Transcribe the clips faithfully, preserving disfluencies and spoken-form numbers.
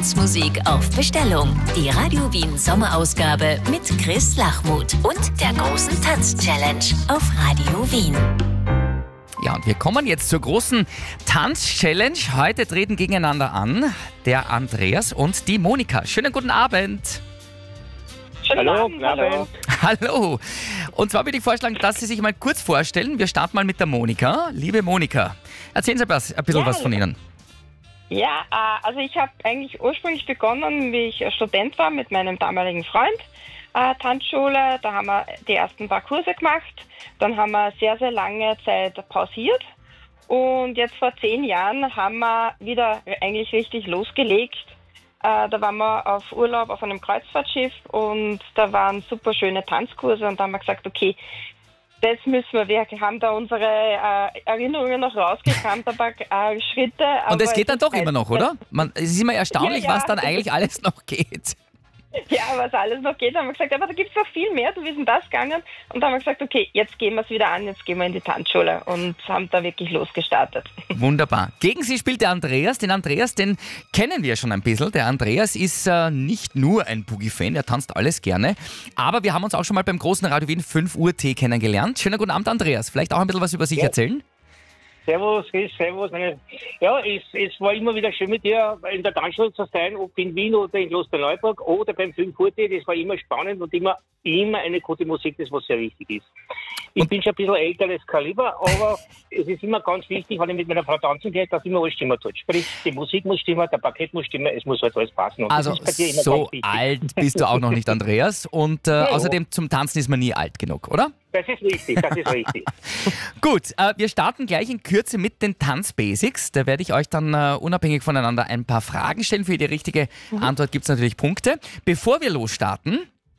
Tanzmusik auf Bestellung. Die Radio Wien Sommerausgabe mit Chris Lachmuth und der großen Tanz-Challenge auf Radio Wien. Ja, und wir kommen jetzt zur großen Tanz-Challenge. Heute treten gegeneinander an der Andreas und die Monika. Schönen guten Abend. Schönen Hallo, Abend, guten hallo. Abend. Hallo. Und zwar würde ich vorschlagen, dass Sie sich mal kurz vorstellen. Wir starten mal mit der Monika. Liebe Monika, erzählen Sie was, ein bisschen Ja, was von Ihnen. Ja, äh, also ich habe eigentlich ursprünglich begonnen, wie ich Student war, mit meinem damaligen Freund, äh, Tanzschule. Da haben wir die ersten paar Kurse gemacht. Dann haben wir sehr, sehr lange Zeit pausiert. Und jetzt vor zehn Jahren haben wir wieder eigentlich richtig losgelegt. Äh, da waren wir auf Urlaub auf einem Kreuzfahrtschiff und da waren super schöne Tanzkurse und da haben wir gesagt, okay, das müssen wir, wir haben da unsere äh, Erinnerungen noch rausgekramt, ein paar äh, Schritte. Und es aber geht dann ist doch halt- immer noch, oder? Man, es ist immer erstaunlich, Ja, ja. was dann eigentlich alles noch geht. Ja, was alles noch geht, haben wir gesagt, aber da gibt es noch viel mehr, du, wie ist denn das gegangen? Und da haben wir gesagt, okay, jetzt gehen wir es wieder an, jetzt gehen wir in die Tanzschule und haben da wirklich losgestartet. Wunderbar. Gegen Sie spielt der Andreas. Den Andreas, den kennen wir schon ein bisschen. Der Andreas ist äh, nicht nur ein Boogie-Fan, er tanzt alles gerne. Aber wir haben uns auch schon mal beim großen Radio Wien fünf Uhr Tee kennengelernt. Schönen guten Abend, Andreas. Vielleicht auch ein bisschen was über sich Ja. erzählen? Servus, Chris, servus. Meine, ja, es, es war immer wieder schön mit dir in der Tanzschule zu sein, ob in Wien oder in Klosterneuburg oder beim fünf Uhr Tee. Das war immer spannend und immer, immer eine gute Musik, das was sehr wichtig ist. Ich Und- bin schon ein bisschen älteres Kaliber, aber es ist immer ganz wichtig, wenn ich mit meiner Frau tanzen gehe, dass immer alles stimmen tut. Sprich, die Musik muss stimmen, der Parkett muss stimmen, es muss halt alles passen. Und Also das ist bei dir immer so ganz wichtig. alt bist du auch noch nicht, Andreas. Und äh, ja. außerdem zum Tanzen ist man nie alt genug, oder? Das ist richtig, das ist richtig. Gut, äh, wir starten gleich in Kürze mit den Tanzbasics. Da werde ich euch dann äh, unabhängig voneinander ein paar Fragen stellen. Für die richtige Antwort gibt es natürlich Punkte. Bevor wir losstarten,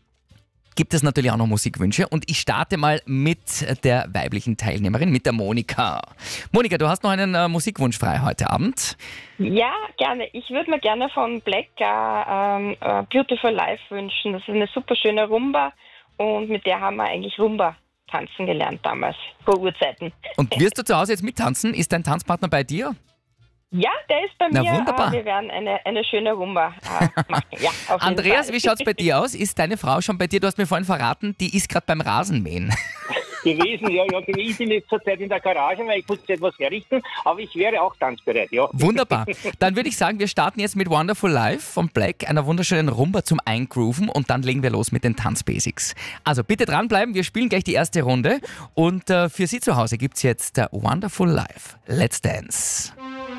gibt es natürlich auch noch Musikwünsche. Und ich starte mal mit der weiblichen Teilnehmerin, mit der Monika. Monika, du hast noch einen äh, Musikwunsch frei heute Abend. Ja, gerne. Ich würde mir gerne von Black äh, ähm, äh, Beautiful Life wünschen. Das ist eine super schöne Rumba und mit der haben wir eigentlich Rumba tanzen gelernt damals, vor Urzeiten. Und wirst du zu Hause jetzt mittanzen? Ist dein Tanzpartner bei dir? Ja, der ist bei Na, mir. wunderbar. Äh, wir werden eine, eine schöne Rumba äh, machen. Ja, auf jeden Andreas, Fall. wie schaut es bei dir aus? Ist deine Frau schon bei dir? Du hast mir vorhin verraten, die ist gerade beim Rasenmähen. Gewesen, ja, ja. Ich bin jetzt zurzeit in der Garage, weil ich muss jetzt etwas herrichten, aber ich wäre auch tanzbereit, ja. Wunderbar. Dann würde ich sagen, wir starten jetzt mit Wonderful Life von Black, einer wunderschönen Rumba zum Eingrooven und dann legen wir los mit den Tanzbasics. Also bitte dranbleiben, wir spielen gleich die erste Runde und äh, für Sie zu Hause gibt es jetzt äh, Wonderful Life. Let's Dance.